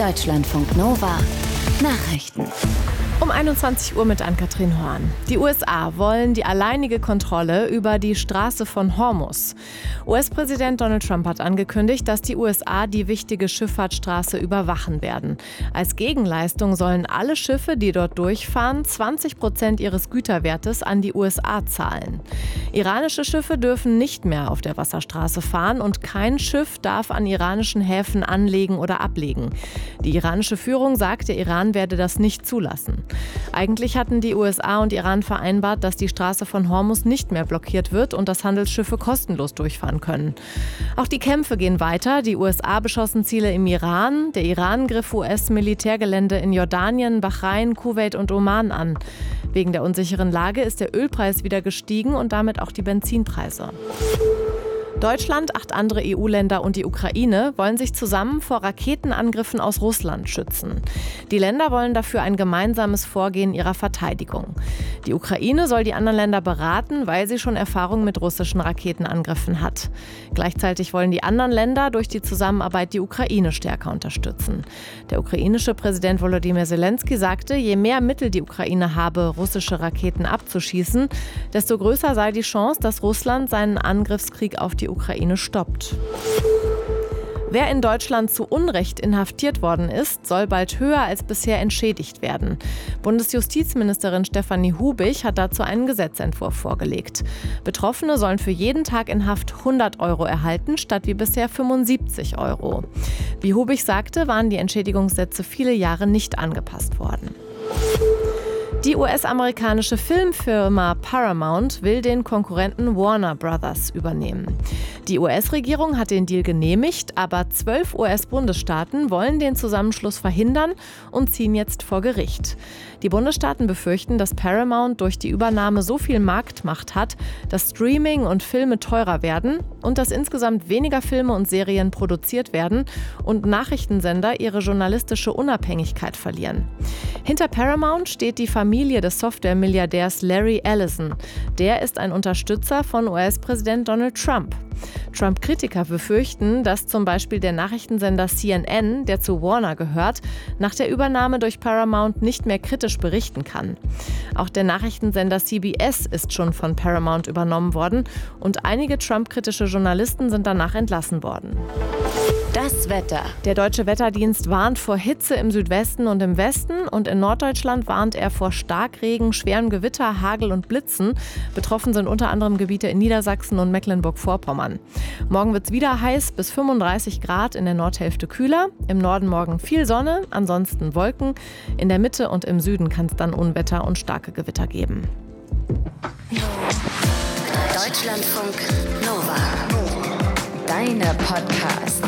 Deutschlandfunk Nova Nachrichten. Um 21 Uhr mit Ann-Kathrin Horn. Die USA wollen die alleinige Kontrolle über die Straße von Hormuz. US-Präsident Donald Trump hat angekündigt, dass die USA die wichtige Schifffahrtsstraße überwachen werden. Als Gegenleistung sollen alle Schiffe, die dort durchfahren, 20% ihres Güterwertes an die USA zahlen. Iranische Schiffe dürfen nicht mehr auf der Wasserstraße fahren und kein Schiff darf an iranischen Häfen anlegen oder ablegen. Die iranische Führung sagt, der Iran werde das nicht zulassen. Eigentlich hatten die USA und Iran vereinbart, dass die Straße von Hormuz nicht mehr blockiert wird und dass Handelsschiffe kostenlos durchfahren können. Auch die Kämpfe gehen weiter. Die USA beschossen Ziele im Iran. Der Iran griff US-Militärgelände in Jordanien, Bahrain, Kuwait und Oman an. Wegen der unsicheren Lage ist der Ölpreis wieder gestiegen und damit auch die Benzinpreise. Deutschland, 8 andere EU-Länder und die Ukraine wollen sich zusammen vor Raketenangriffen aus Russland schützen. Die Länder wollen dafür ein gemeinsames Vorgehen ihrer Verteidigung. Die Ukraine soll die anderen Länder beraten, weil sie schon Erfahrung mit russischen Raketenangriffen hat. Gleichzeitig wollen die anderen Länder durch die Zusammenarbeit die Ukraine stärker unterstützen. Der ukrainische Präsident Volodymyr Zelensky sagte, je mehr Mittel die Ukraine habe, russische Raketen abzuschießen, desto größer sei die Chance, dass Russland seinen Angriffskrieg auf die Ukraine stoppt. Wer in Deutschland zu Unrecht inhaftiert worden ist, soll bald höher als bisher entschädigt werden. Bundesjustizministerin Stefanie Hubig hat dazu einen Gesetzentwurf vorgelegt. Betroffene sollen für jeden Tag in Haft 100 € erhalten, statt wie bisher 75 €. Wie Hubig sagte, waren die Entschädigungssätze viele Jahre nicht angepasst worden. Die US-amerikanische Filmfirma Paramount will den Konkurrenten Warner Brothers übernehmen. Die US-Regierung hat den Deal genehmigt, aber 12 US-Bundesstaaten wollen den Zusammenschluss verhindern und ziehen jetzt vor Gericht. Die Bundesstaaten befürchten, dass Paramount durch die Übernahme so viel Marktmacht hat, dass Streaming und Filme teurer werden und dass insgesamt weniger Filme und Serien produziert werden und Nachrichtensender ihre journalistische Unabhängigkeit verlieren. Hinter Paramount steht die Familie des Software-Milliardärs Larry Ellison. Der ist ein Unterstützer von US-Präsident Donald Trump. Trump-Kritiker befürchten, dass zum Beispiel der Nachrichtensender CNN, der zu Warner gehört, nach der Übernahme durch Paramount nicht mehr kritisch berichten kann. Auch der Nachrichtensender CBS ist schon von Paramount übernommen worden und einige Trump-kritische Journalisten sind danach entlassen worden. Das Wetter. Der Deutsche Wetterdienst warnt vor Hitze im Südwesten und im Westen und in Norddeutschland warnt er vor Starkregen, schwerem Gewitter, Hagel und Blitzen. Betroffen sind unter anderem Gebiete in Niedersachsen und Mecklenburg-Vorpommern. Morgen wird es wieder heiß, bis 35 Grad, in der Nordhälfte kühler. Im Norden morgen viel Sonne, ansonsten Wolken. In der Mitte und im Süden kann es dann Unwetter und starke Gewitter geben. Deutschlandfunk Nova. Deine Podcasts.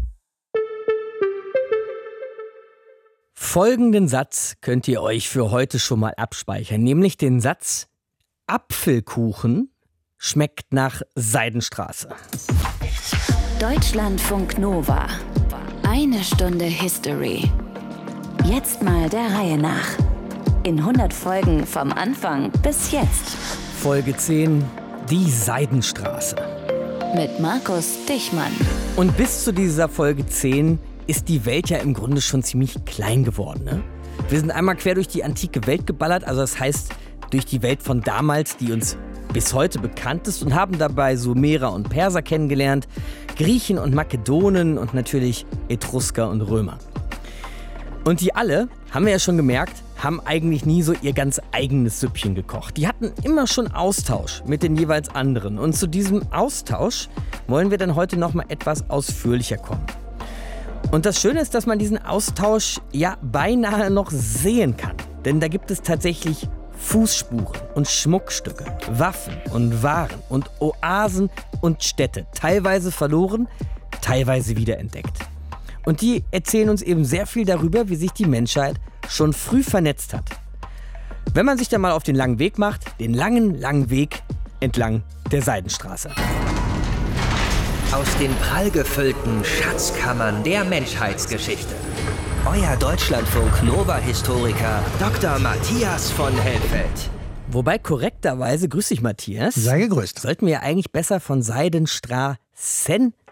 Folgenden Satz könnt ihr euch für heute schon mal abspeichern, nämlich den Satz: Apfelkuchen schmeckt nach Seidenstraße. Deutschlandfunk Nova. Eine Stunde History. Jetzt mal der Reihe nach. In 100 Folgen vom Anfang bis jetzt. Folge 10, die Seidenstraße. Mit Markus Dichmann. Und bis zu dieser Folge 10 ist die Welt ja im Grunde schon ziemlich klein geworden, ne? Wir sind einmal quer durch die antike Welt geballert, also das heißt durch die Welt von damals, die uns bis heute bekannt ist, und haben dabei Sumerer und Perser kennengelernt, Griechen und Makedonen und natürlich Etrusker und Römer. Und die alle, haben wir ja schon gemerkt, haben eigentlich nie so ihr ganz eigenes Süppchen gekocht. Die hatten immer schon Austausch mit den jeweils anderen. Und zu diesem Austausch wollen wir dann heute nochmal etwas ausführlicher kommen. Und das Schöne ist, dass man diesen Austausch ja beinahe noch sehen kann. Denn da gibt es tatsächlich Fußspuren und Schmuckstücke, Waffen und Waren und Oasen und Städte. Teilweise verloren, teilweise wiederentdeckt. Und die erzählen uns eben sehr viel darüber, wie sich die Menschheit schon früh vernetzt hat. Wenn man sich dann mal auf den langen Weg macht, den langen, langen Weg entlang der Seidenstraße. Aus den prallgefüllten Schatzkammern der Menschheitsgeschichte. Euer Deutschlandfunk-Nova-Historiker Dr. Matthias von Helfeld. Wobei korrekterweise, grüß dich Matthias. Sei gegrüßt. Sollten wir eigentlich besser von Seidenstraßen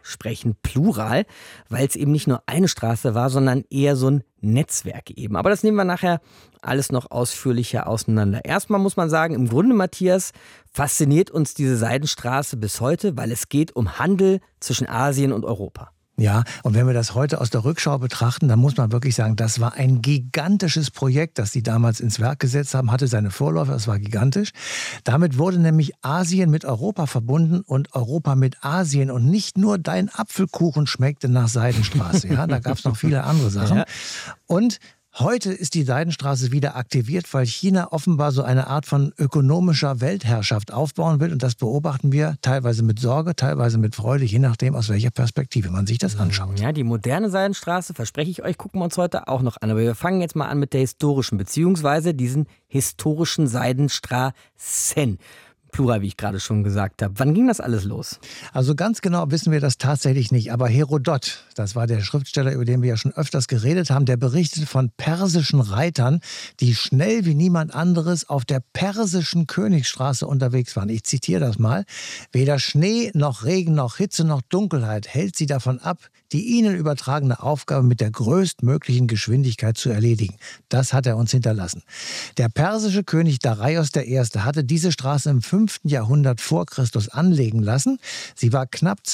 sprechen Plural, weil es eben nicht nur eine Straße war, sondern eher so ein Netzwerk eben. Aber das nehmen wir nachher alles noch ausführlicher auseinander. Erstmal muss man sagen, im Grunde, Matthias, fasziniert uns diese Seidenstraße bis heute, weil es geht um Handel zwischen Asien und Europa. Ja, und wenn wir das heute aus der Rückschau betrachten, dann muss man wirklich sagen, das war ein gigantisches Projekt, das die damals ins Werk gesetzt haben, hatte seine Vorläufer, das war gigantisch. Damit wurde nämlich Asien mit Europa verbunden und Europa mit Asien und nicht nur dein Apfelkuchen schmeckte nach Seidenstraße, ja, da gab es noch viele andere Sachen. Ja. Und heute ist die Seidenstraße wieder aktiviert, weil China offenbar so eine Art von ökonomischer Weltherrschaft aufbauen will. Und das beobachten wir teilweise mit Sorge, teilweise mit Freude, je nachdem, aus welcher Perspektive man sich das anschaut. Ja, die moderne Seidenstraße, verspreche ich euch, gucken wir uns heute auch noch an. Aber wir fangen jetzt mal an mit der historischen, beziehungsweise diesen historischen Seidenstraßen. Plural, wie ich gerade schon gesagt habe. Wann ging das alles los? Also ganz genau wissen wir das tatsächlich nicht. Aber Herodot, das war der Schriftsteller, über den wir ja schon öfters geredet haben, der berichtet von persischen Reitern, die schnell wie niemand anderes auf der persischen Königsstraße unterwegs waren. Ich zitiere das mal. Weder Schnee noch Regen noch Hitze noch Dunkelheit hält sie davon ab, die ihnen übertragene Aufgabe mit der größtmöglichen Geschwindigkeit zu erledigen. Das hat er uns hinterlassen. Der persische König Darius I. hatte diese Straße im 5. Jahrhundert vor Christus anlegen lassen. Sie war knapp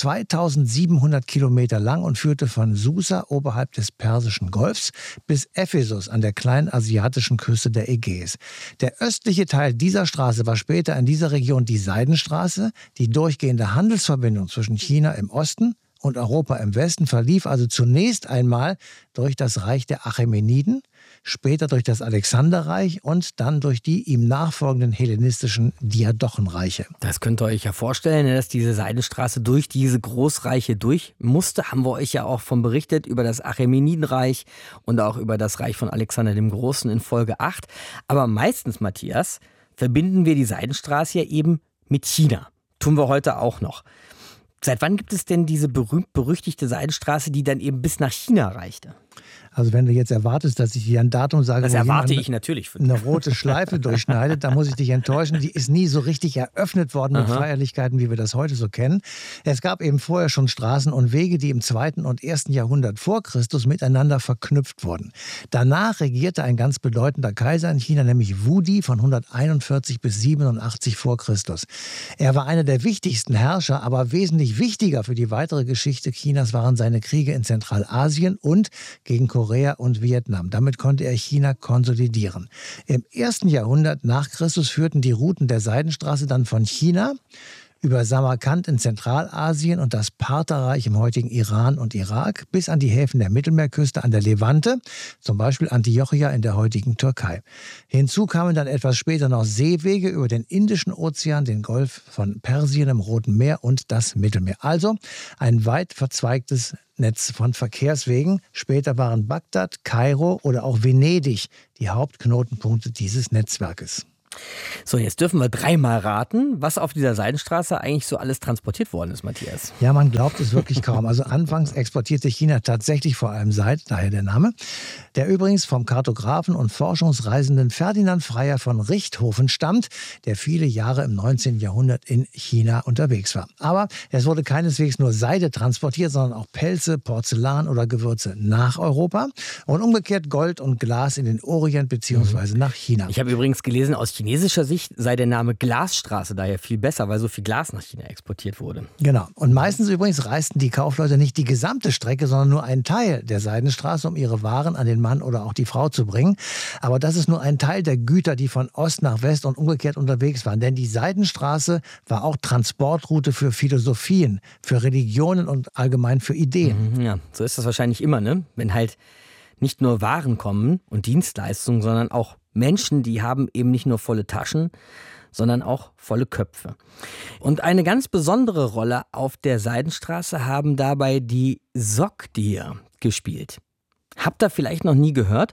2700 Kilometer lang und führte von Susa oberhalb des Persischen Golfs bis Ephesus an der kleinen asiatischen Küste der Ägäis. Der östliche Teil dieser Straße war später in dieser Region die Seidenstraße. Die durchgehende Handelsverbindung zwischen China im Osten und Europa im Westen verlief also zunächst einmal durch das Reich der Achämeniden, später durch das Alexanderreich und dann durch die ihm nachfolgenden hellenistischen Diadochenreiche. Das könnt ihr euch ja vorstellen, dass diese Seidenstraße durch diese Großreiche durch musste. Haben wir euch ja auch von berichtet über das Achämenidenreich und auch über das Reich von Alexander dem Großen in Folge 8. Aber meistens, Matthias, verbinden wir die Seidenstraße ja eben mit China. Tun wir heute auch noch. Seit wann gibt es denn diese berühmt-berüchtigte Seidenstraße, die dann eben bis nach China reichte? Also wenn du jetzt erwartest, dass ich dir ein Datum sage, das wo erwarte ich natürlich für dich. Eine rote Schleife durchschneidet, da muss ich dich enttäuschen. Die ist nie so richtig eröffnet worden mit Feierlichkeiten, wie wir das heute so kennen. Es gab eben vorher schon Straßen und Wege, die im 2. und 1. Jahrhundert vor Christus miteinander verknüpft wurden. Danach regierte ein ganz bedeutender Kaiser in China, nämlich Wudi von 141 bis 87 vor Christus. Er war einer der wichtigsten Herrscher, aber wesentlich wichtiger für die weitere Geschichte Chinas waren seine Kriege in Zentralasien und gegen Korea und Vietnam. Damit konnte er China konsolidieren. Im 1. Jahrhundert nach Christus führten die Routen der Seidenstraße dann von China über Samarkand in Zentralasien und das Partherreich im heutigen Iran und Irak bis an die Häfen der Mittelmeerküste an der Levante, zum Beispiel Antiochia in der heutigen Türkei. Hinzu kamen dann etwas später noch Seewege über den Indischen Ozean, den Golf von Persien im Roten Meer und das Mittelmeer. Also ein weit verzweigtes Netz von Verkehrswegen. Später waren Bagdad, Kairo oder auch Venedig die Hauptknotenpunkte dieses Netzwerkes. So, jetzt dürfen wir dreimal raten, was auf dieser Seidenstraße eigentlich so alles transportiert worden ist, Matthias. Ja, man glaubt es wirklich kaum. Also anfangs exportierte China tatsächlich vor allem Seide, daher der Name, der übrigens vom Kartografen und Forschungsreisenden Ferdinand Freyer von Richthofen stammt, der viele Jahre im 19. Jahrhundert in China unterwegs war. Aber es wurde keineswegs nur Seide transportiert, sondern auch Pelze, Porzellan oder Gewürze nach Europa und umgekehrt Gold und Glas in den Orient bzw. nach China. Ich habe übrigens gelesen, aus chinesischer Sicht sei der Name Glasstraße daher viel besser, weil so viel Glas nach China exportiert wurde. Genau. Und meistens übrigens reisten die Kaufleute nicht die gesamte Strecke, sondern nur einen Teil der Seidenstraße, um ihre Waren an den Mann oder auch die Frau zu bringen. Aber das ist nur ein Teil der Güter, die von Ost nach West und umgekehrt unterwegs waren. Denn die Seidenstraße war auch Transportroute für Philosophien, für Religionen und allgemein für Ideen. Ja, so ist das wahrscheinlich immer, ne? Wenn halt nicht nur Waren kommen und Dienstleistungen, sondern auch Menschen, die haben eben nicht nur volle Taschen, sondern auch volle Köpfe. Und eine ganz besondere Rolle auf der Seidenstraße haben dabei die Sogdier gespielt. Habt ihr vielleicht noch nie gehört?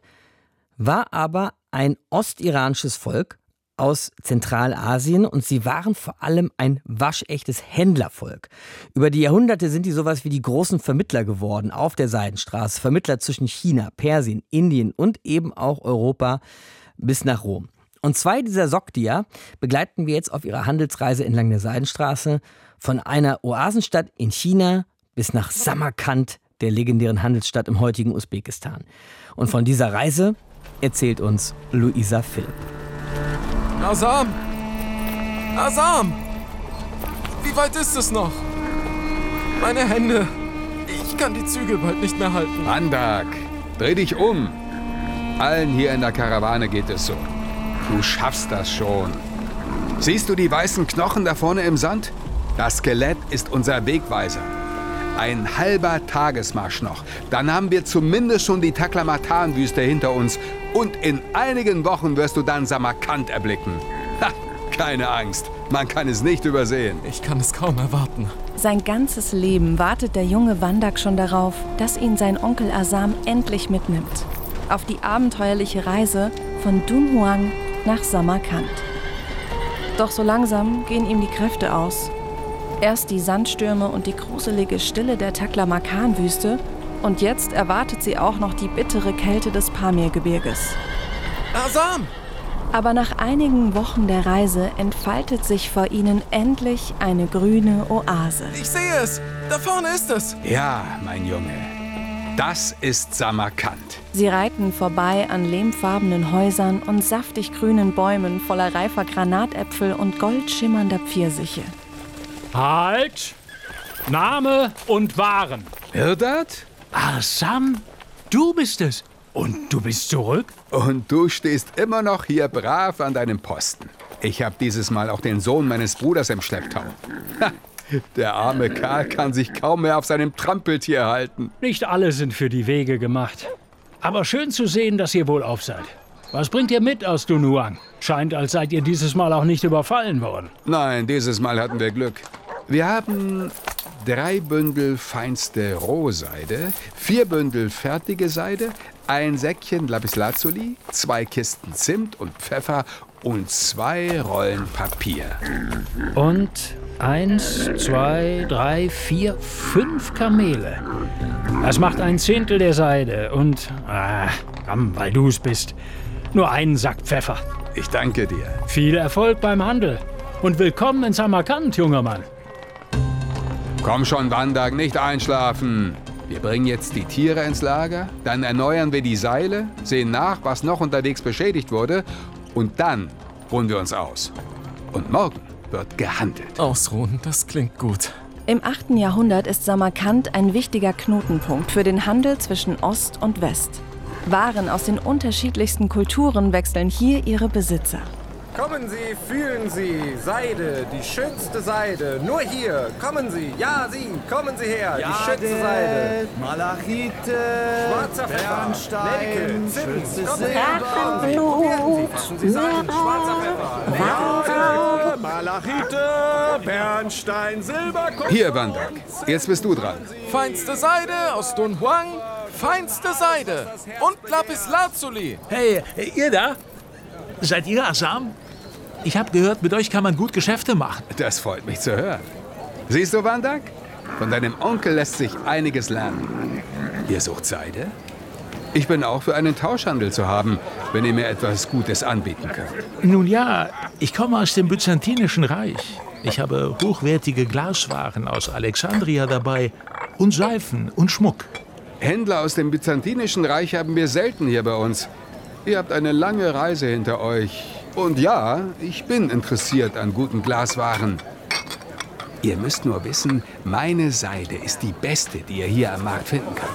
War aber ein ostiranisches Volk aus Zentralasien und sie waren vor allem ein waschechtes Händlervolk. Über die Jahrhunderte sind die sowas wie die großen Vermittler geworden auf der Seidenstraße. Vermittler zwischen China, Persien, Indien und eben auch Europa bis nach Rom. Und zwei dieser Sogdier begleiten wir jetzt auf ihrer Handelsreise entlang der Seidenstraße von einer Oasenstadt in China bis nach Samarkand, der legendären Handelsstadt im heutigen Usbekistan. Und von dieser Reise erzählt uns Luisa Philipp. Azam! Azam! Wie weit ist es noch? Meine Hände. Ich kann die Zügel bald nicht mehr halten. Vandak, dreh dich um. Allen hier in der Karawane geht es so. Du schaffst das schon. Siehst du die weißen Knochen da vorne im Sand? Das Skelett ist unser Wegweiser. Ein halber Tagesmarsch noch. Dann haben wir zumindest schon die Taklamakan-Wüste hinter uns. Und in einigen Wochen wirst du dann Samarkand erblicken. Ha, keine Angst, man kann es nicht übersehen. Ich kann es kaum erwarten. Sein ganzes Leben wartet der junge Vandak schon darauf, dass ihn sein Onkel Azam endlich mitnimmt. Auf die abenteuerliche Reise von Dunhuang nach Samarkand. Doch so langsam gehen ihm die Kräfte aus. Erst die Sandstürme und die gruselige Stille der Taklamakan-Wüste und jetzt erwartet sie auch noch die bittere Kälte des Pamirgebirges. Azam! Aber nach einigen Wochen der Reise entfaltet sich vor ihnen endlich eine grüne Oase. Ich sehe es! Da vorne ist es! Ja, mein Junge. Das ist Samarkand. Sie reiten vorbei an lehmfarbenen Häusern und saftig grünen Bäumen voller reifer Granatäpfel und goldschimmernder Pfirsiche. Halt! Name und Waren. Hirdad? Azam, du bist es. Und du bist zurück? Und du stehst immer noch hier brav an deinem Posten. Ich habe dieses Mal auch den Sohn meines Bruders im Schlepptau. Ha, der arme Karl kann sich kaum mehr auf seinem Trampeltier halten. Nicht alle sind für die Wege gemacht. Aber schön zu sehen, dass ihr wohlauf seid. Was bringt ihr mit aus Dunhuang? Scheint, als seid ihr dieses Mal auch nicht überfallen worden. Nein, dieses Mal hatten wir Glück. Wir haben 3 Bündel feinste Rohseide, 4 Bündel fertige Seide, ein Säckchen Lapislazuli, 2 Kisten Zimt und Pfeffer und 2 Rollen Papier. Und 1, 2, 3, 4, 5 Kamele. Das macht 1/10 der Seide und, weil du es bist, nur einen Sack Pfeffer. Ich danke dir. Viel Erfolg beim Handel und willkommen in Samarkand, junger Mann. Komm schon, Vandak, nicht einschlafen. Wir bringen jetzt die Tiere ins Lager, dann erneuern wir die Seile, sehen nach, was noch unterwegs beschädigt wurde und dann ruhen wir uns aus. Und morgen wird gehandelt. Ausruhen, das klingt gut. Im 8. Jahrhundert ist Samarkand ein wichtiger Knotenpunkt für den Handel zwischen Ost und West. Waren aus den unterschiedlichsten Kulturen wechseln hier ihre Besitzer. Kommen Sie, fühlen Sie, Seide, die schönste Seide, nur hier, kommen Sie, ja Sie, kommen Sie her, die schönste Seide. Malachite, schwarzer Pfeffer, Bernstein, Zimt, Drachenblut, fassen Sie Seiden, schwarzer Pfeffer. Malachite, Bernstein, Silber, Hier, Vandak, jetzt bist du dran. Feinste Seide aus Dunhuang, feinste Seide und Lapislazuli. Hey, ihr da? Seid ihr Azam? Ich habe gehört, mit euch kann man gut Geschäfte machen. Das freut mich zu hören. Siehst du, Vandak? Von deinem Onkel lässt sich einiges lernen. Ihr sucht Seide? Ich bin auch für einen Tauschhandel zu haben, wenn ihr mir etwas Gutes anbieten könnt. Nun ja, ich komme aus dem Byzantinischen Reich. Ich habe hochwertige Glaswaren aus Alexandria dabei und Seifen und Schmuck. Händler aus dem Byzantinischen Reich haben wir selten hier bei uns. Ihr habt eine lange Reise hinter euch. Und ja, ich bin interessiert an guten Glaswaren. Ihr müsst nur wissen, meine Seide ist die beste, die ihr hier am Markt finden könnt.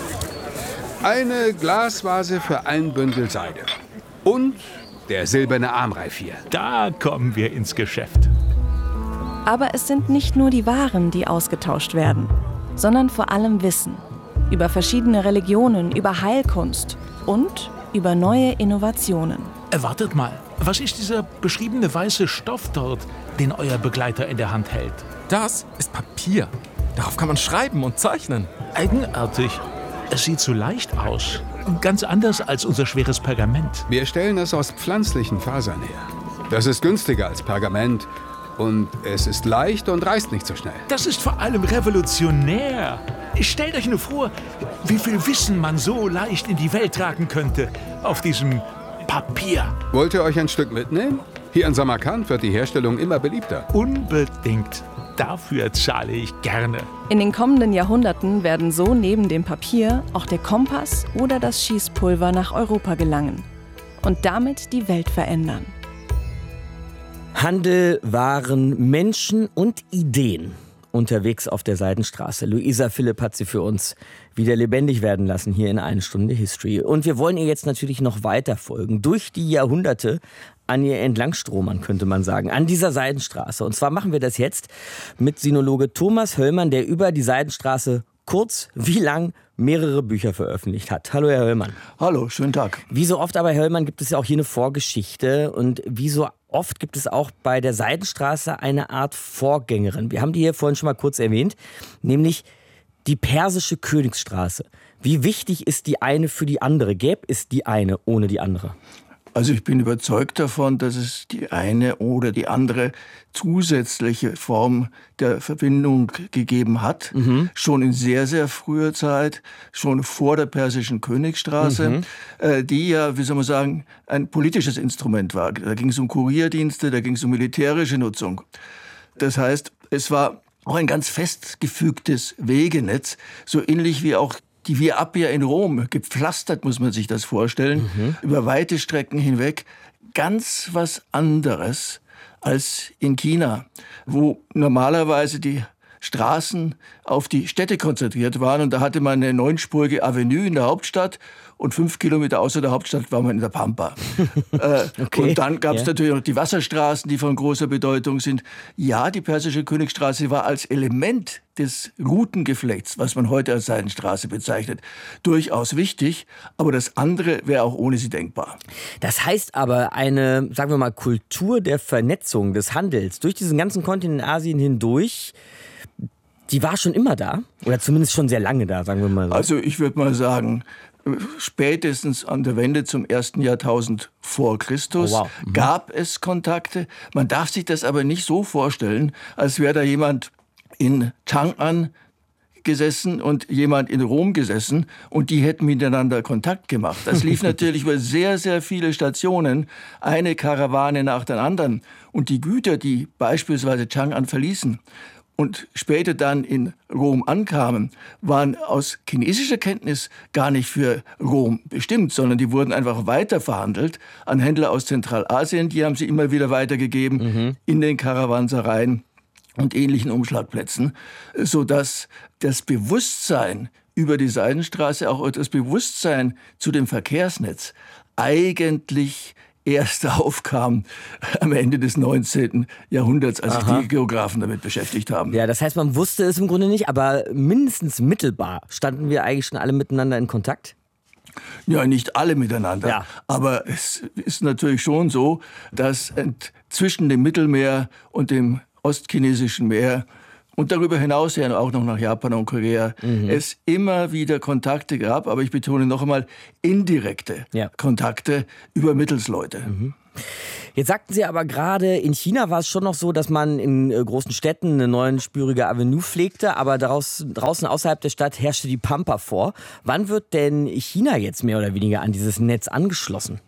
Eine Glasvase für ein Bündel Seide. Und der silberne Armreif hier. Da kommen wir ins Geschäft. Aber es sind nicht nur die Waren, die ausgetauscht werden, sondern vor allem Wissen. Über verschiedene Religionen, über Heilkunst und über neue Innovationen. Wartet mal, was ist dieser beschriebene weiße Stoff dort, den euer Begleiter in der Hand hält? Das ist Papier. Darauf kann man schreiben und zeichnen. Eigenartig. Es sieht so leicht aus. Ganz anders als unser schweres Pergament. Wir stellen es aus pflanzlichen Fasern her. Das ist günstiger als Pergament. Und es ist leicht und reißt nicht so schnell. Das ist vor allem revolutionär. Stellt euch nur vor, wie viel Wissen man so leicht in die Welt tragen könnte auf diesem Papier. Wollt ihr euch ein Stück mitnehmen? Hier in Samarkand wird die Herstellung immer beliebter. Unbedingt. dafür zahle ich gerne. In den kommenden Jahrhunderten werden so neben dem Papier auch der Kompass oder das Schießpulver nach Europa gelangen und damit die Welt verändern. Handel, Waren, Menschen und Ideen unterwegs auf der Seidenstraße. Luisa Philipp hat sie für uns wieder lebendig werden lassen hier in 1 Stunde History. Und wir wollen ihr jetzt natürlich noch weiter folgen, durch die Jahrhunderte an ihr entlangstromern, könnte man sagen, an dieser Seidenstraße. Und zwar machen wir das jetzt mit Sinologe Thomas Höllmann, der über die Seidenstraße kurz wie lang mehrere Bücher veröffentlicht hat. Hallo, Herr Höllmann. Hallo, schönen Tag. Wie so oft aber, Herr Höllmann, gibt es ja auch hier eine Vorgeschichte. Und wie so oft gibt es auch bei der Seidenstraße eine Art Vorgängerin. Wir haben die hier vorhin schon mal kurz erwähnt, nämlich die persische Königsstraße. Wie wichtig ist die eine für die andere? Gäbe es die eine ohne die andere? Also ich bin überzeugt davon, dass es die eine oder die andere zusätzliche Form der Verbindung gegeben hat. Schon in sehr, sehr früher Zeit, schon vor der persischen Königsstraße, die ja, wie soll man sagen, ein politisches Instrument war. Da ging es um Kurierdienste, da ging es um militärische Nutzung. Das heißt, es war auch ein ganz festgefügtes Wegenetz, so ähnlich wie auch die Via Appia in Rom, gepflastert muss man sich das vorstellen, über weite Strecken hinweg. Ganz was anderes als in China, wo normalerweise die Straßen auf die Städte konzentriert waren. Und da hatte man eine 9-spurige Avenue in der Hauptstadt und 5 Kilometer außer der Hauptstadt war man in der Pampa. Okay. Und dann gab es natürlich noch die Wasserstraßen, die von großer Bedeutung sind. Ja, die persische Königsstraße war als Element des Routengeflechts, was man heute als Seidenstraße bezeichnet, durchaus wichtig. Aber das andere wäre auch ohne sie denkbar. Das heißt aber, eine, sagen wir mal, Kultur der Vernetzung, des Handels durch diesen ganzen Kontinent Asien hindurch, die war schon immer da? Oder zumindest schon sehr lange da, sagen wir mal so. Also ich würde mal sagen, spätestens an der Wende zum 1. Jahrtausend vor Christus gab es Kontakte. Man darf sich das aber nicht so vorstellen, als wäre da jemand in Chang'an gesessen und jemand in Rom gesessen und die hätten miteinander Kontakt gemacht. Das lief natürlich über sehr, sehr viele Stationen, eine Karawane nach der anderen. Und die Güter, die beispielsweise Chang'an verließen und später dann in Rom ankamen, waren aus chinesischer Kenntnis gar nicht für Rom bestimmt, sondern die wurden einfach weiterverhandelt an Händler aus Zentralasien. Die haben sie immer wieder weitergegeben in den Karawansereien und ähnlichen Umschlagplätzen, sodass das Bewusstsein über die Seidenstraße, auch das Bewusstsein zu dem Verkehrsnetz eigentlich erst aufkam am Ende des 19. Jahrhunderts, als sich die Geografen damit beschäftigt haben. Ja, das heißt, man wusste es im Grunde nicht, aber mindestens mittelbar standen wir eigentlich schon alle miteinander in Kontakt? Ja, nicht alle miteinander. Ja. Aber es ist natürlich schon so, dass zwischen dem Mittelmeer und dem Ostchinesischen Meer und darüber hinaus ja auch noch nach Japan und Korea es immer wieder Kontakte gab, aber ich betone noch einmal indirekte Kontakte über Mittelsleute. Jetzt sagten Sie aber gerade, in China war es schon noch so, dass man in großen Städten eine 9-spurige Avenue pflegte, aber draußen außerhalb der Stadt herrschte die Pampa vor. Wann wird denn China jetzt mehr oder weniger an dieses Netz angeschlossen?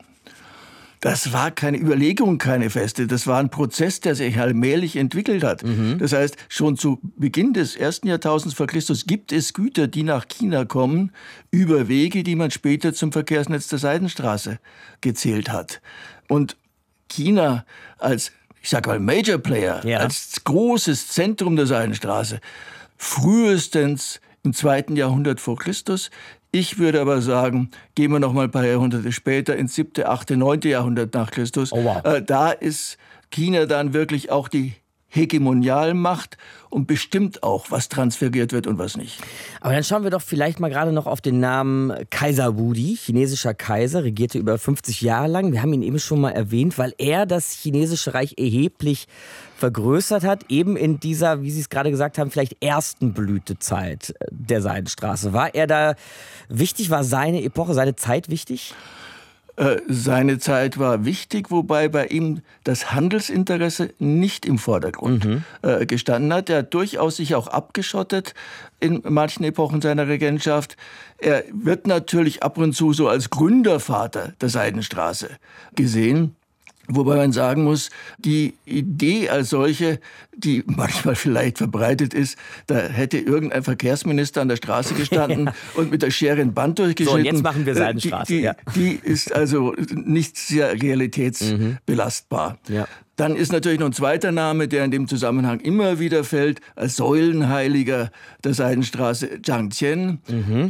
Das war keine Überlegung, keine feste. Das war ein Prozess, der sich allmählich entwickelt hat. Das heißt, schon zu Beginn des 1. Jahrtausends vor Christus gibt es Güter, die nach China kommen, über Wege, die man später zum Verkehrsnetz der Seidenstraße gezählt hat. Und China als, ich sag mal, Major Player, als großes Zentrum der Seidenstraße, frühestens im 2. Jahrhundert vor Christus. Ich würde aber sagen, gehen wir noch mal ein paar Jahrhunderte später, ins 7., 8., 9. Jahrhundert nach Christus. Da ist China dann wirklich auch die Hegemonialmacht und bestimmt auch, was transferiert wird und was nicht. Aber dann schauen wir doch vielleicht mal gerade noch auf den Namen Kaiser Wudi, chinesischer Kaiser, regierte über 50 Jahre lang. Wir haben ihn eben schon mal erwähnt, weil er das chinesische Reich erheblich vergrößert hat, eben in dieser, wie Sie es gerade gesagt haben, vielleicht ersten Blütezeit der Seidenstraße. War er da wichtig? War seine Epoche, seine Zeit wichtig? Seine Zeit war wichtig, wobei bei ihm das Handelsinteresse nicht im Vordergrund gestanden hat. Er hat durchaus sich auch abgeschottet in manchen Epochen seiner Regentschaft. Er wird natürlich ab und zu so als Gründervater der Seidenstraße gesehen. Wobei man sagen muss, die Idee als solche, die manchmal vielleicht verbreitet ist, da hätte irgendein Verkehrsminister an der Straße gestanden und mit der Schere ein Band durchgeschnitten. So, und jetzt machen wir Seidenstraße. Die ist also nicht sehr realitätsbelastbar. Ja. Dann ist natürlich noch ein zweiter Name, der in dem Zusammenhang immer wieder fällt, als Säulenheiliger der Seidenstraße, Zhang Qian.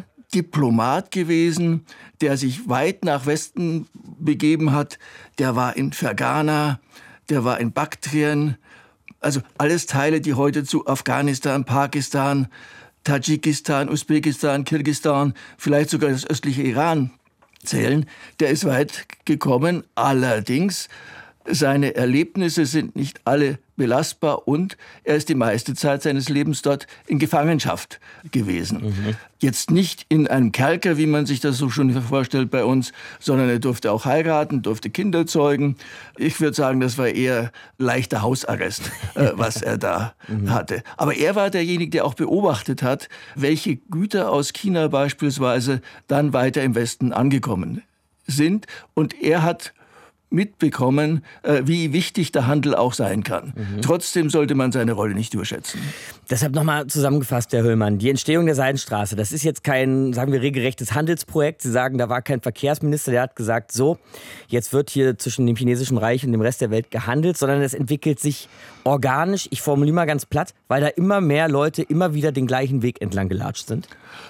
Diplomat gewesen, der sich weit nach Westen begeben hat. Der war in Ferghana, der war in Baktrien. Also alles Teile, die heute zu Afghanistan, Pakistan, Tadschikistan, Usbekistan, Kirgisistan, vielleicht sogar das östliche Iran zählen. Der ist weit gekommen. Allerdings, seine Erlebnisse sind nicht alle belastbar und er ist die meiste Zeit seines Lebens dort in Gefangenschaft gewesen. Jetzt nicht in einem Kerker, wie man sich das so schon vorstellt bei uns, sondern er durfte auch heiraten, durfte Kinder zeugen. Ich würde sagen, das war eher leichter Hausarrest, was er da hatte. Aber er war derjenige, der auch beobachtet hat, welche Güter aus China beispielsweise dann weiter im Westen angekommen sind. Und er hat mitbekommen, wie wichtig der Handel auch sein kann. Trotzdem sollte man seine Rolle nicht überschätzen. Deshalb nochmal zusammengefasst, Herr Höllmann, die Entstehung der Seidenstraße, das ist jetzt kein, sagen wir, regelrechtes Handelsprojekt. Sie sagen, da war kein Verkehrsminister, der hat gesagt, so, jetzt wird hier zwischen dem chinesischen Reich und dem Rest der Welt gehandelt, sondern es entwickelt sich organisch, ich formuliere mal ganz platt, weil da immer mehr Leute immer wieder den gleichen Weg entlang gelatscht sind.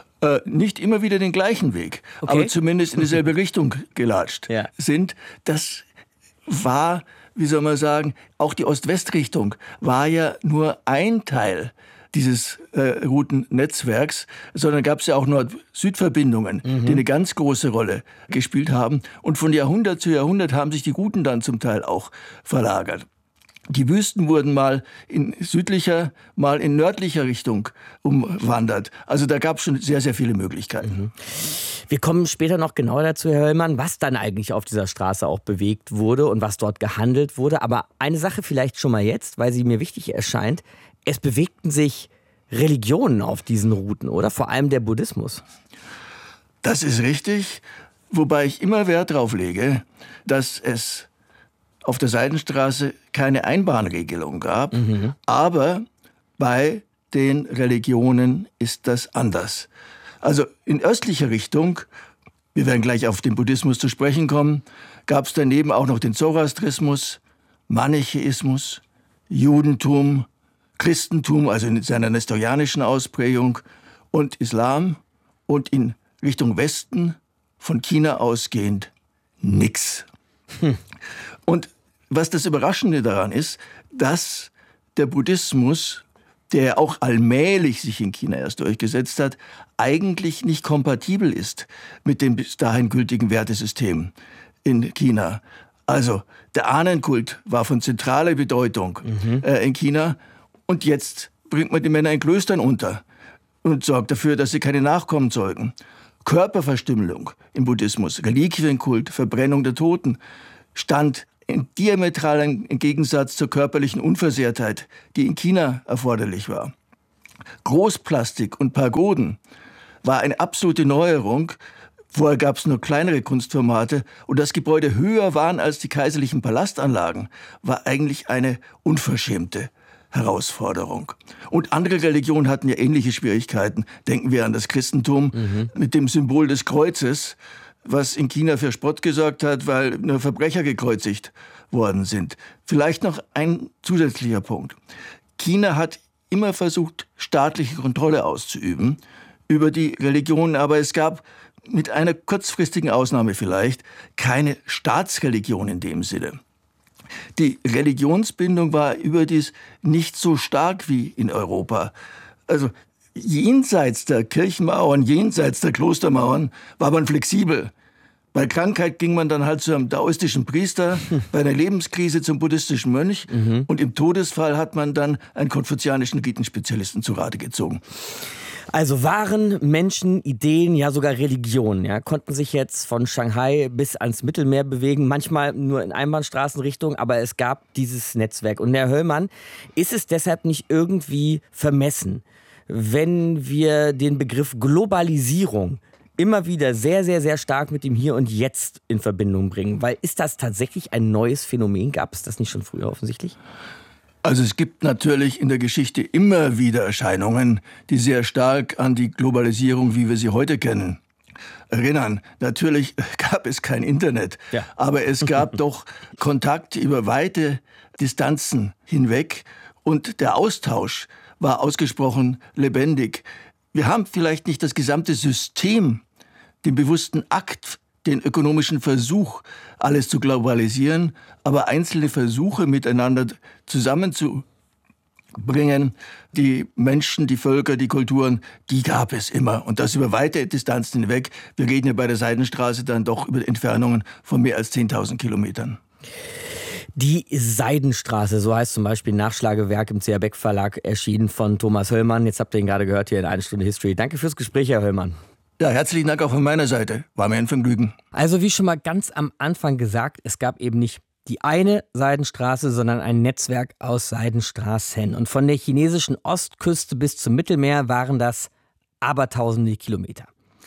Nicht immer wieder den gleichen Weg, aber zumindest in dieselbe Richtung gelatscht sind. Das war, wie soll man sagen, auch die Ost-West-Richtung war ja nur ein Teil dieses Routennetzwerks, sondern gab es ja auch Nord-Süd-Verbindungen, die eine ganz große Rolle gespielt haben. Und von Jahrhundert zu Jahrhundert haben sich die Routen dann zum Teil auch verlagert. Die Wüsten wurden mal in südlicher, mal in nördlicher Richtung umwandert. Also da gab es schon sehr, sehr viele Möglichkeiten. Wir kommen später noch genauer dazu, Herr Höllmann, was dann eigentlich auf dieser Straße auch bewegt wurde und was dort gehandelt wurde. Aber eine Sache vielleicht schon mal jetzt, weil sie mir wichtig erscheint. Es bewegten sich Religionen auf diesen Routen, oder? Vor allem der Buddhismus. Das ist richtig, wobei ich immer Wert darauf lege, dass es auf der Seidenstraße keine Einbahnregelung gab, aber bei den Religionen ist das anders. Also in östlicher Richtung, wir werden gleich auf den Buddhismus zu sprechen kommen, gab es daneben auch noch den Zoroastrismus, Manichäismus, Judentum, Christentum, also in seiner nestorianischen Ausprägung, und Islam, und in Richtung Westen, von China ausgehend, nix. Und was das Überraschende daran ist, dass der Buddhismus, der auch allmählich sich in China erst durchgesetzt hat, eigentlich nicht kompatibel ist mit dem bis dahin gültigen Wertesystem in China. Also der Ahnenkult war von zentraler Bedeutung in China, und jetzt bringt man die Männer in Klöstern unter und sorgt dafür, dass sie keine Nachkommen zeugen. Körperverstümmelung im Buddhismus, Reliquienkult, Verbrennung der Toten stand in diametralem Gegensatz zur körperlichen Unversehrtheit, die in China erforderlich war. Großplastik und Pagoden war eine absolute Neuerung. Vorher gab es nur kleinere Kunstformate, und dass Gebäude höher waren als die kaiserlichen Palastanlagen, war eigentlich eine unverschämte Herausforderung. Und andere Religionen hatten ja ähnliche Schwierigkeiten. Denken wir an das Christentum mit dem Symbol des Kreuzes, was in China für Spott gesorgt hat, weil nur Verbrecher gekreuzigt worden sind. Vielleicht noch ein zusätzlicher Punkt. China hat immer versucht, staatliche Kontrolle auszuüben über die Religionen, aber es gab mit einer kurzfristigen Ausnahme vielleicht keine Staatsreligion in dem Sinne. Die Religionsbindung war überdies nicht so stark wie in Europa. Also jenseits der Kirchenmauern, jenseits der Klostermauern war man flexibel. Bei Krankheit ging man dann halt zu einem daoistischen Priester, bei einer Lebenskrise zum buddhistischen Mönch und im Todesfall hat man dann einen konfuzianischen Ritensspezialisten zu Rate gezogen. Also Waren, Menschen, Ideen, ja sogar Religionen, konnten sich jetzt von Shanghai bis ans Mittelmeer bewegen, manchmal nur in Einbahnstraßenrichtung, aber es gab dieses Netzwerk. Und Herr Höllmann, ist es deshalb nicht irgendwie vermessen, wenn wir den Begriff Globalisierung immer wieder sehr, sehr, sehr stark mit dem Hier und Jetzt in Verbindung bringen. Weil ist das tatsächlich ein neues Phänomen? Gab es das nicht schon früher offensichtlich? Also es gibt natürlich in der Geschichte immer wieder Erscheinungen, die sehr stark an die Globalisierung, wie wir sie heute kennen, erinnern. Natürlich gab es kein Internet, aber es gab doch Kontakt über weite Distanzen hinweg und der Austausch war ausgesprochen lebendig. Wir haben vielleicht nicht das gesamte System, den bewussten Akt, den ökonomischen Versuch, alles zu globalisieren, aber einzelne Versuche miteinander zusammenzubringen, die Menschen, die Völker, die Kulturen, die gab es immer. Und das über weite Distanzen hinweg. Wir reden ja bei der Seidenstraße dann doch über Entfernungen von mehr als 10.000 Kilometern. Die Seidenstraße, so heißt zum Beispiel ein Nachschlagewerk im C.A. Beck Verlag, erschienen von Thomas Höllmann. Jetzt habt ihr ihn gerade gehört hier in 1 Stunde History. Danke fürs Gespräch, Herr Höllmann. Ja, herzlichen Dank auch von meiner Seite. War mir ein Vergnügen. Also wie schon mal ganz am Anfang gesagt, es gab eben nicht die eine Seidenstraße, sondern ein Netzwerk aus Seidenstraßen. Und von der chinesischen Ostküste bis zum Mittelmeer waren das abertausende Kilometer.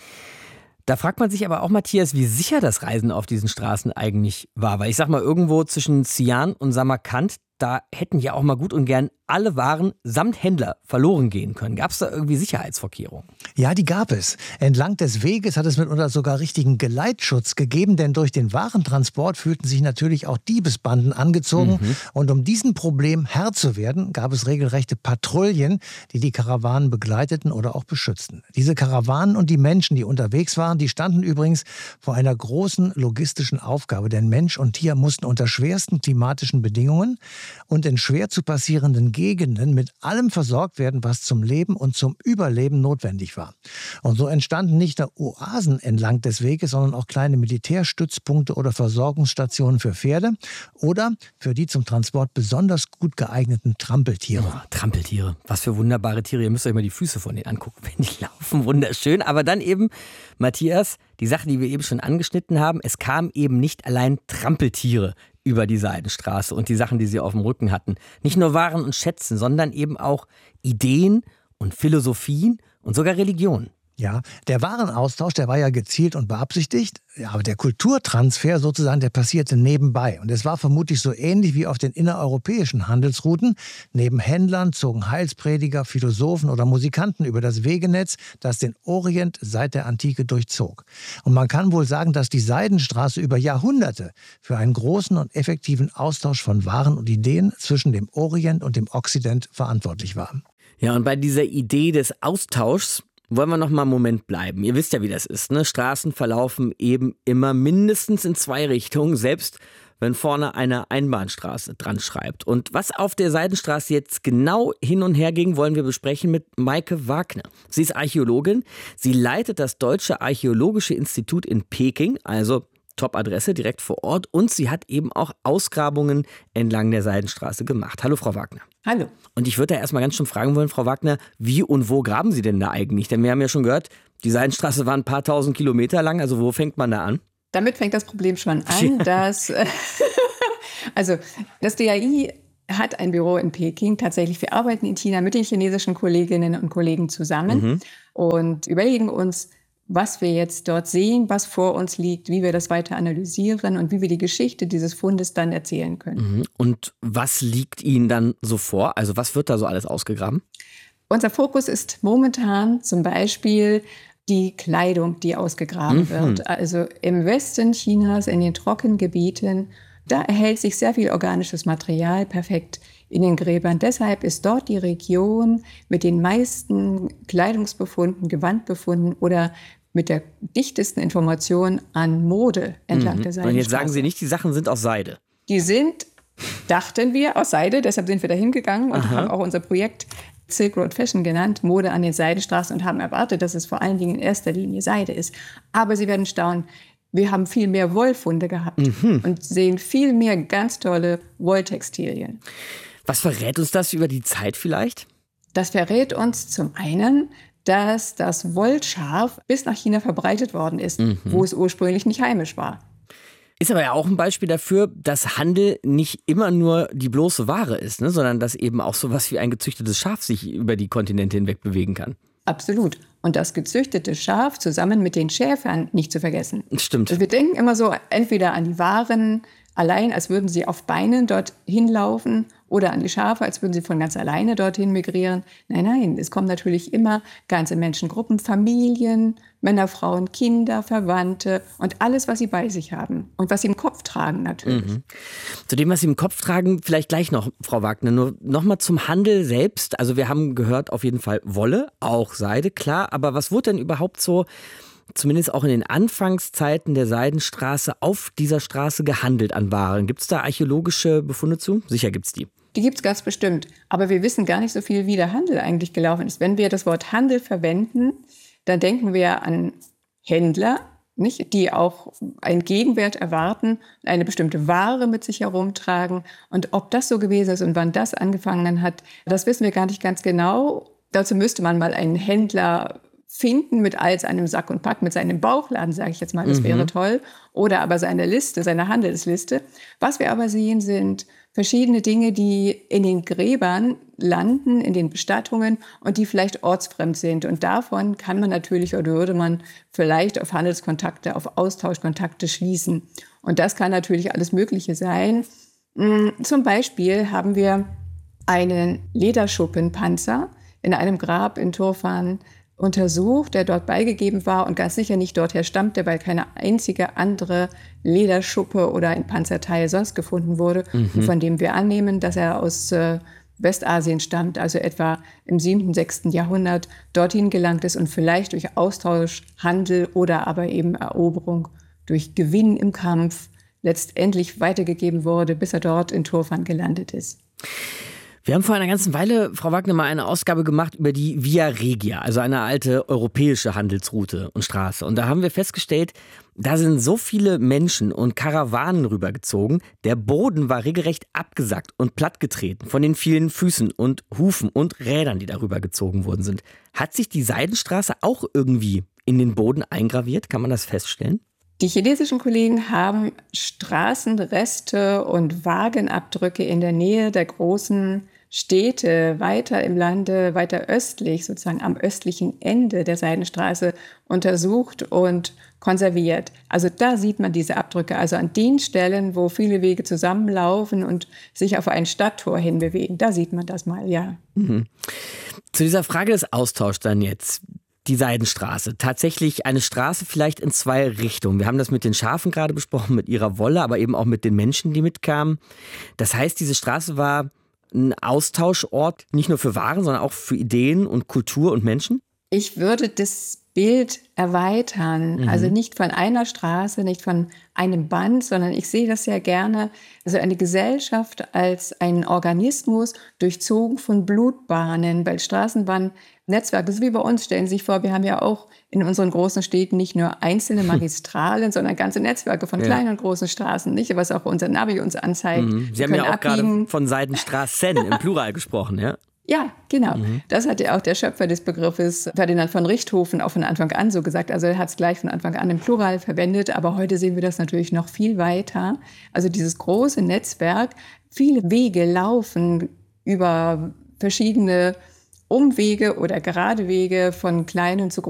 Da fragt man sich aber auch, Matthias, wie sicher das Reisen auf diesen Straßen eigentlich war. Weil ich sag mal, irgendwo zwischen Xi'an und Samarkand, da hätten ja auch mal gut und gern alle Waren samt Händler verloren gehen können. Gab es da irgendwie Sicherheitsvorkehrungen? Ja, die gab es. Entlang des Weges hat es mitunter sogar richtigen Geleitschutz gegeben, denn durch den Warentransport fühlten sich natürlich auch Diebesbanden angezogen. Und um diesem Problem Herr zu werden, gab es regelrechte Patrouillen, die die Karawanen begleiteten oder auch beschützten. Diese Karawanen und die Menschen, die unterwegs waren, die standen übrigens vor einer großen logistischen Aufgabe, denn Mensch und Tier mussten unter schwersten klimatischen Bedingungen und in schwer zu passierenden Gegenden mit allem versorgt werden, was zum Leben und zum Überleben notwendig war. Und so entstanden nicht nur Oasen entlang des Weges, sondern auch kleine Militärstützpunkte oder Versorgungsstationen für Pferde oder für die zum Transport besonders gut geeigneten Trampeltiere. Oh, Trampeltiere, was für wunderbare Tiere. Ihr müsst euch mal die Füße von denen angucken, wenn die laufen. Wunderschön. Aber dann eben, Matthias, die Sache, die wir eben schon angeschnitten haben, es kamen eben nicht allein Trampeltiere über die Seidenstraße und die Sachen, die sie auf dem Rücken hatten. Nicht nur Waren und Schätzen, sondern eben auch Ideen und Philosophien und sogar Religionen. Ja, der Warenaustausch, der war ja gezielt und beabsichtigt, ja, aber der Kulturtransfer sozusagen, der passierte nebenbei. Und es war vermutlich so ähnlich wie auf den innereuropäischen Handelsrouten. Neben Händlern zogen Heilsprediger, Philosophen oder Musikanten über das Wegenetz, das den Orient seit der Antike durchzog. Und man kann wohl sagen, dass die Seidenstraße über Jahrhunderte für einen großen und effektiven Austausch von Waren und Ideen zwischen dem Orient und dem Okzident verantwortlich war. Ja, und bei dieser Idee des Austauschs wollen wir noch mal einen Moment bleiben. Ihr wisst ja, wie das ist, ne? Straßen verlaufen eben immer mindestens in 2 Richtungen, selbst wenn vorne eine Einbahnstraße dran schreibt. Und was auf der Seidenstraße jetzt genau hin und her ging, wollen wir besprechen mit Maike Wagner. Sie ist Archäologin. Sie leitet das Deutsche Archäologische Institut in Peking, also Top-Adresse direkt vor Ort. Und sie hat eben auch Ausgrabungen entlang der Seidenstraße gemacht. Hallo, Frau Wagner. Hallo. Und ich würde da erstmal ganz schön fragen wollen, Frau Wagner, wie und wo graben Sie denn da eigentlich? Denn wir haben ja schon gehört, die Seidenstraße war ein paar tausend Kilometer lang. Also wo fängt man da an? Damit fängt das Problem schon an, dass also das DAI hat ein Büro in Peking. Tatsächlich, wir arbeiten in China mit den chinesischen Kolleginnen und Kollegen zusammen und überlegen uns, was wir jetzt dort sehen, was vor uns liegt, wie wir das weiter analysieren und wie wir die Geschichte dieses Fundes dann erzählen können. Und was liegt Ihnen dann so vor? Also was wird da so alles ausgegraben? Unser Fokus ist momentan zum Beispiel die Kleidung, die ausgegraben wird. Also im Westen Chinas, in den Trockengebieten, da erhält sich sehr viel organisches Material perfekt in den Gräbern. Deshalb ist dort die Region mit den meisten Kleidungsbefunden, Gewandbefunden oder mit der dichtesten Information an Mode entlang der Seidenstraße. Und jetzt sagen Sie nicht, die Sachen sind aus Seide. Die sind, dachten wir, aus Seide. Deshalb sind wir da hingegangen und haben auch unser Projekt Silk Road Fashion genannt, Mode an den Seidenstraßen, und haben erwartet, dass es vor allen Dingen in erster Linie Seide ist. Aber Sie werden staunen, wir haben viel mehr Wollfunde gehabt und sehen viel mehr ganz tolle Wolltextilien. Was verrät uns das über die Zeit vielleicht? Das verrät uns zum einen, dass das Wollschaf bis nach China verbreitet worden ist, wo es ursprünglich nicht heimisch war. Ist aber ja auch ein Beispiel dafür, dass Handel nicht immer nur die bloße Ware ist, ne? Sondern dass eben auch sowas wie ein gezüchtetes Schaf sich über die Kontinente hinweg bewegen kann. Absolut. Und das gezüchtete Schaf zusammen mit den Schäfern nicht zu vergessen. Stimmt. Also wir denken immer so entweder an die Waren allein, als würden sie auf Beinen dorthin laufen, oder an die Schafe, als würden sie von ganz alleine dorthin migrieren. Nein, es kommen natürlich immer ganze Menschengruppen, Familien, Männer, Frauen, Kinder, Verwandte und alles, was sie bei sich haben und was sie im Kopf tragen natürlich. Zu dem, was Sie im Kopf tragen, vielleicht gleich noch, Frau Wagner. Nur noch mal zum Handel selbst. Also wir haben gehört, auf jeden Fall Wolle, auch Seide, klar. Aber was wurde denn überhaupt so, zumindest auch in den Anfangszeiten der Seidenstraße, auf dieser Straße gehandelt an Waren? Gibt es da archäologische Befunde zu? Sicher gibt es die. Die gibt es ganz bestimmt. Aber wir wissen gar nicht so viel, wie der Handel eigentlich gelaufen ist. Wenn wir das Wort Handel verwenden, dann denken wir an Händler, nicht, die auch einen Gegenwert erwarten, eine bestimmte Ware mit sich herumtragen. Und ob das so gewesen ist und wann das angefangen hat, das wissen wir gar nicht ganz genau. Dazu müsste man mal einen Händler finden mit all seinem Sack und Pack, mit seinem Bauchladen, sage ich jetzt mal, das wäre toll. Oder aber seine Liste, seine Handelsliste. Was wir aber sehen, sind verschiedene Dinge, die in den Gräbern landen, in den Bestattungen und die vielleicht ortsfremd sind. Und davon kann man natürlich oder würde man vielleicht auf Handelskontakte, auf Austauschkontakte schließen. Und das kann natürlich alles Mögliche sein. Zum Beispiel haben wir einen Lederschuppenpanzer in einem Grab in Turfan untersucht, der dort beigegeben war und ganz sicher nicht dorther stammte, weil keine einzige andere Lederschuppe oder ein Panzerteil sonst gefunden wurde, und von dem wir annehmen, dass er aus Westasien stammt, also etwa im 7., 6. Jahrhundert dorthin gelangt ist und vielleicht durch Austausch, Handel oder aber eben Eroberung durch Gewinn im Kampf letztendlich weitergegeben wurde, bis er dort in Turfan gelandet ist. Wir haben vor einer ganzen Weile, Frau Wagner, mal eine Ausgabe gemacht über die Via Regia, also eine alte europäische Handelsroute und Straße. Und da haben wir festgestellt, da sind so viele Menschen und Karawanen rübergezogen. Der Boden war regelrecht abgesackt und plattgetreten von den vielen Füßen und Hufen und Rädern, die darüber gezogen worden sind. Hat sich die Seidenstraße auch irgendwie in den Boden eingraviert? Kann man das feststellen? Die chinesischen Kollegen haben Straßenreste und Wagenabdrücke in der Nähe der großen Städte weiter im Lande, weiter östlich, sozusagen am östlichen Ende der Seidenstraße untersucht und konserviert. Also da sieht man diese Abdrücke, also an den Stellen, wo viele Wege zusammenlaufen und sich auf ein Stadttor hinbewegen. Da sieht man das mal, ja. Zu dieser Frage des Austauschs dann jetzt. Die Seidenstraße. Tatsächlich eine Straße vielleicht in zwei Richtungen. Wir haben das mit den Schafen gerade besprochen, mit ihrer Wolle, aber eben auch mit den Menschen, die mitkamen. Das heißt, diese Straße war ein Austauschort nicht nur für Waren, sondern auch für Ideen und Kultur und Menschen? Ich würde das Bild erweitern. Also nicht von einer Straße, nicht von einem Band, sondern ich sehe das sehr gerne. Also eine Gesellschaft als ein Organismus durchzogen von Blutbahnen, weil Straßenbahnnetzwerke, so wie bei uns, stellen Sie sich vor, wir haben ja auch in unseren großen Städten nicht nur einzelne Magistralen, sondern ganze Netzwerke von kleinen und großen Straßen, nicht? Was auch unser Navi uns anzeigt. Sie haben ja auch gerade von Seidenstraßen im Plural gesprochen, ja? Ja, genau. Das hat ja auch der Schöpfer des Begriffes, Ferdinand von Richthofen, auch von Anfang an so gesagt. Also er hat es gleich von Anfang an im Plural verwendet, aber heute sehen wir das natürlich noch viel weiter. Also dieses große Netzwerk, viele Wege laufen über verschiedene Umwege oder gerade Wege von kleinen zu großen